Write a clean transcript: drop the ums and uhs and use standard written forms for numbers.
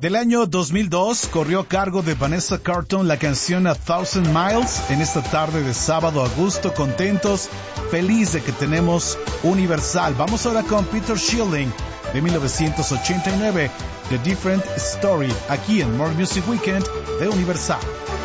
Del año 2002 corrió a cargo de Vanessa Carlton la canción A Thousand Miles. En esta tarde de sábado a gusto, contentos, feliz de que tenemos Universal. Vamos ahora con Peter Schilling de 1989, The Different Story, aquí en More Music Weekend de Universal.